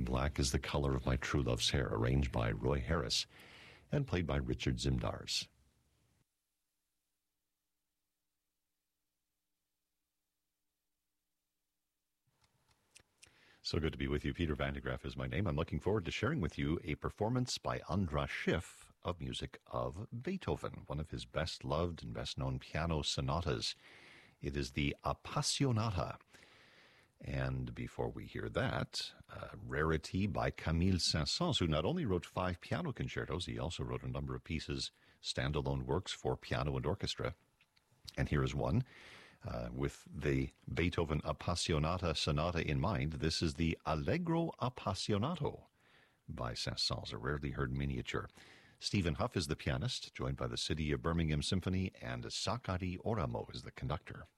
Black is the Color of My True Love's Hair, arranged by Roy Harris and played by Richard Zimdars. So good to be with you. Peter Van de Graaff is my name. I'm looking forward to sharing with you a performance by Andras Schiff of music of Beethoven, one of his best-loved and best-known piano sonatas. It is the Appassionata. And before we hear that, Rarity by Camille Saint-Saëns, who not only wrote 5 piano concertos, he also wrote a number of pieces, standalone works for piano and orchestra. And here is one. With the Beethoven Appassionata Sonata in mind, this is the Allegro Appassionato by Saint-Saëns, a rarely heard miniature. Stephen Huff is the pianist, joined by the City of Birmingham Symphony, and Sakari Oramo is the conductor.